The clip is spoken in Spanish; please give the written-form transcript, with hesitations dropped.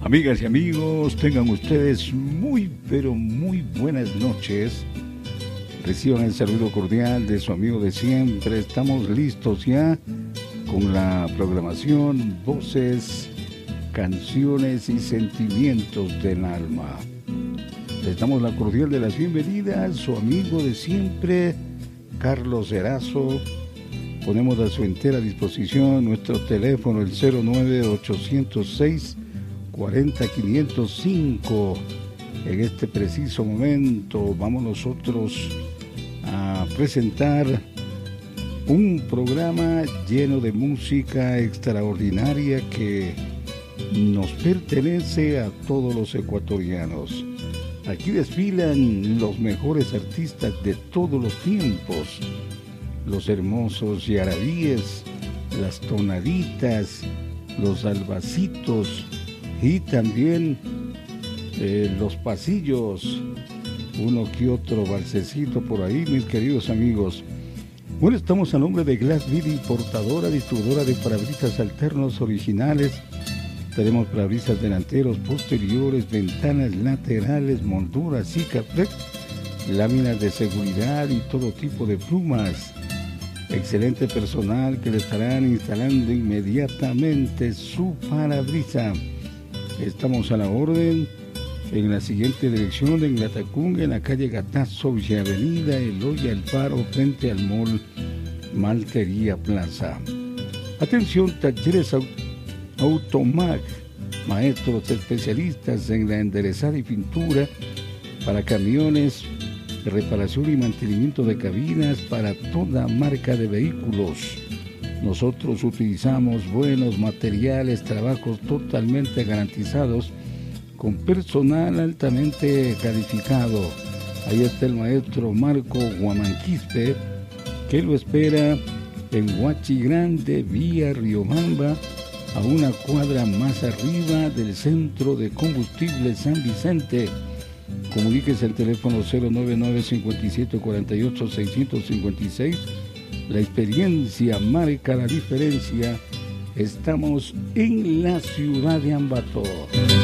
Amigas y amigos, tengan ustedes muy, pero muy buenas noches. Reciban el saludo cordial de su amigo de siempre. Estamos listos ya con la programación, voces, canciones y sentimientos del alma. Les damos la cordial de las bienvenidas, su amigo de siempre, Carlos Erazo. Ponemos a su entera disposición nuestro teléfono, el 09806 40505. En este preciso momento vamos nosotros a presentar un programa lleno de música extraordinaria que nos pertenece a todos los ecuatorianos. Aquí desfilan los mejores artistas de todos los tiempos, los hermosos yarabíes, las tonaditas, los albacitos y también los pasillos, uno que otro balsecito por ahí, mis queridos amigos. Bueno, estamos a nombre de Glassville, importadora, distribuidora de parabrisas alternos originales. Tenemos parabrisas delanteros, posteriores, ventanas laterales, molduras, Sikaflex, láminas de seguridad y todo tipo de plumas. Excelente personal que le estarán instalando inmediatamente su parabrisa. Estamos a la orden en la siguiente dirección, en Latacunga, en la calle Gatazo, Villa Avenida, Eloya, El Faro, frente al mall Maltería Plaza. Atención, talleres Automag, maestros especialistas en la enderezada y pintura para camiones, reparación y mantenimiento de cabinas para toda marca de vehículos. Nosotros utilizamos buenos materiales, trabajos totalmente garantizados, con personal altamente calificado. Ahí está el maestro Marco Guamanquispe, que lo espera en Huachi Grande, vía Riobamba, a una cuadra más arriba del Centro de Combustible San Vicente. Comuníquese al teléfono 099-5748-656. La experiencia marca la diferencia. Estamos en la ciudad de Ambato.